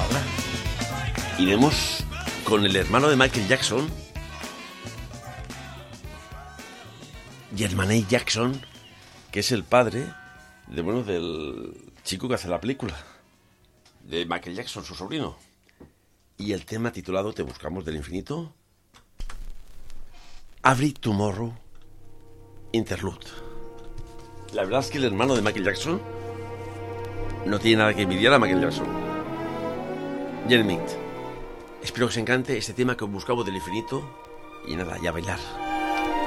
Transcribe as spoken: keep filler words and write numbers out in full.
ahora iremos con el hermano de Michael Jackson, Jermaine Jackson, que es el padre de, bueno, del chico que hace la película, de Michael Jackson, su sobrino. Y el tema titulado Te buscamos del infinito, Every Tomorrow Interlude. La verdad es que el hermano de Michael Jackson no tiene nada que envidiar a Michael Jackson. Jermaine, espero que os encante este tema que os buscamos del infinito. Y nada, ya a bailar.